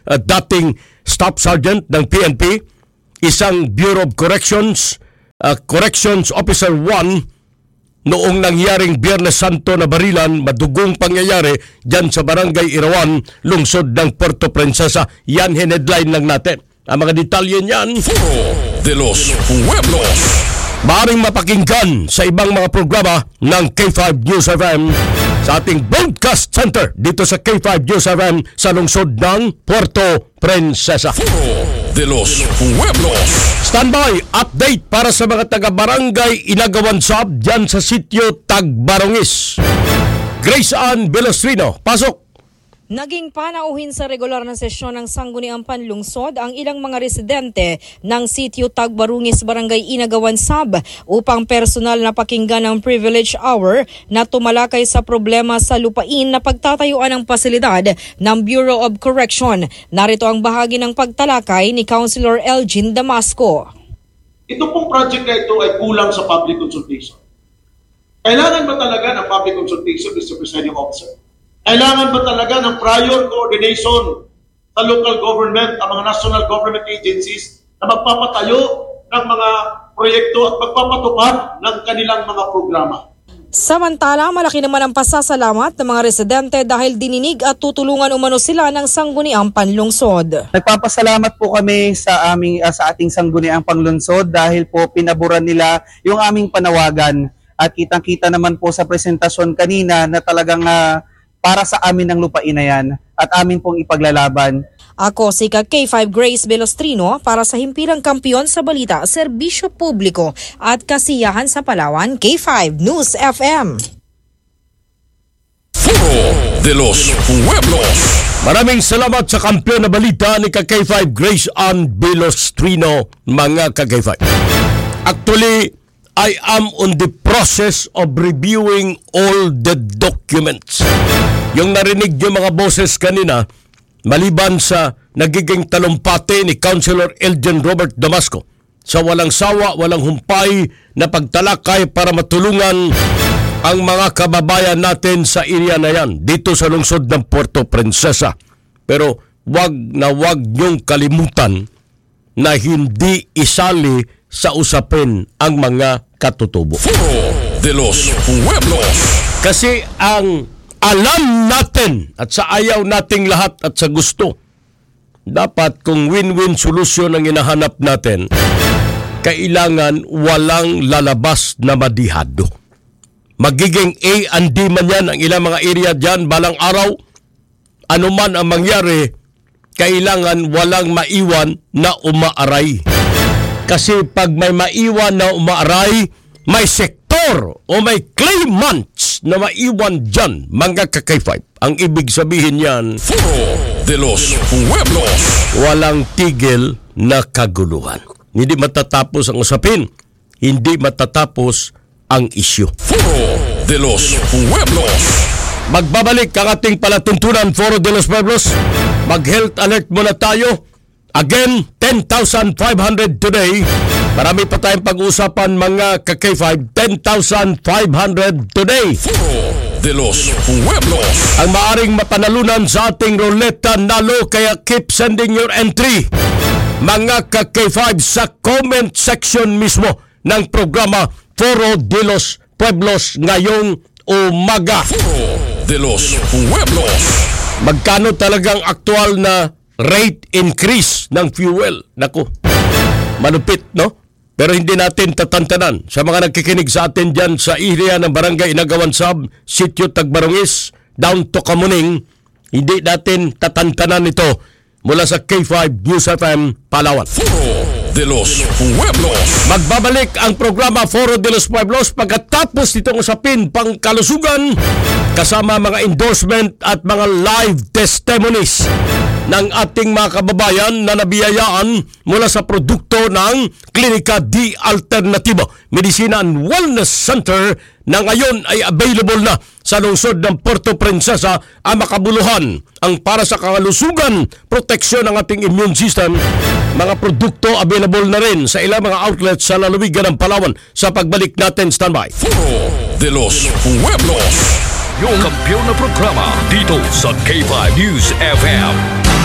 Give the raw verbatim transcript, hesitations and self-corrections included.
uh, dating Staff Sergeant ng P N P, isang Bureau of Corrections, uh, Corrections Officer one, noong nangyaring Biyernes Santo na barilan, madugong pangyayari dyan sa Barangay Irawan, lungsod ng Puerto Princesa. Yan headline lang natin. Ang mga detalye niyan, Foro de los Pueblos. maaring mapakinggan sa ibang mga programa ng K five News F M sa ating broadcast center dito sa K five News F M sa lungsod ng Puerto Princesa. Foro de los Pueblos. Standby update para sa mga taga-barangay Inagawan Sab dyan sa sitio Tagbarongis. Grace Ann Velostrino, pasok! Naging panauhin sa regular na sesyon ng Sangguniang Panlungsod ang ilang mga residente ng sitio Tagbarungis, Barangay Inagawan Sab upang personal na pakinggan ang privilege hour na tumalakay sa problema sa lupain na pagtatayuan ng pasilidad ng Bureau of Correction. Narito ang bahagi ng pagtalakay ni Councilor Elgin Damasco. Ito pong project na ito ay kulang sa public consultation. Kailangan ba talaga ng public consultation, Mister Presiding Officer? Kailangan ba talaga ng prior coordination sa local government, ang mga national government agencies na magpapatayo ng mga proyekto at magpapatupad ng kanilang mga programa? Samantala, malaki naman ang pasasalamat ng mga residente dahil dininig at tutulungan umano sila ng Sangguniang Panlungsod. Nagpapasalamat po kami sa aming uh, sa ating Sangguniang Panlungsod dahil po pinaboran nila yung aming panawagan at kitang-kita naman po sa presentasyon kanina na talagang uh, para sa amin ang lupain na yan at amin pong ipaglalaban. Ako si K five Grace Velostrino para sa Himpilang Kampiyon sa Balita, Serbisyo Publiko at Kasiyahan sa Palawan, K five News F M. Foro de los Pueblos. Maraming salamat sa kampiyon na balita ni K five Grace Ann Velostrino, mga K five. Actually, I am on the process of reviewing all the documents. Yung narinig yung mga boses kanina, maliban sa nagiging talumpati ni Councilor Elgin Robert Damasco sa walang sawa, walang humpay na pagtalakay para matulungan ang mga kababayan natin sa area na yan, dito sa lungsod ng Puerto Princesa. Pero wag na wag niyong kalimutan na hindi isali sa usapin ang mga katutubo. Foro de los Pueblos. Kasi ang alam natin at sa ayaw nating lahat at sa gusto, dapat kung win-win solution ang hinahanap natin, kailangan walang lalabas na madihado. Magiging A and D man yan ang ilang mga area dyan balang araw, anuman ang mangyari, kailangan walang maiwan na umaaray. Kasi pag may maiwan na umaaray, may sektor o may claimants na maiwan dyan, mga K five. Ang ibig sabihin yan, Foro de los Pueblos. walang tigil na kaguluhan. Hindi matatapos ang usapin, hindi matatapos ang isyu. Foro de los Pueblos. Magbabalik ang ating palatuntunan, Foro de los Pueblos. Mag-health alert muna tayo. Again, ten thousand five hundred today. Marami pa tayong pag-uusapan, mga K five. ten thousand five hundred today. Foro de los Pueblos. Ang maaring mapanalunan sa ating ruleta nalo, kaya keep sending your entry, mga K five, sa comment section mismo ng programa Foro de los Pueblos ngayong umaga. Foro de los Pueblos. Magkano talagang aktual na rate increase ng fuel? Naku, malupit, no? Pero hindi natin tatantanan. Sa mga nagkikinig sa atin dyan sa area ng Barangay Inagawan Sab, Sitio Tagbarongis, down to Kamuning, hindi natin tatantanan ito mula sa K five News F M Palawan. Foro de los Pueblos. Magbabalik ang programa Foro de los Pueblos pagkatapos nitong usapin pang kalusugan kasama mga endorsement at mga live testimonies ng ating mga kababayan na nabiyayaan mula sa produkto ng Klinika Di Alternatibo Medicina and Wellness Center na ngayon ay available na sa lungsod ng Puerto Princesa ang makabuluhan ang para sa kalusugan, proteksyon ng ating immune system. Mga produkto available na rin sa ilang mga outlets sa lalawigan ng Palawan. Sa pagbalik natin, standby. Foro de los Pueblos. Yung kampiyon na programa dito sa K five News F M.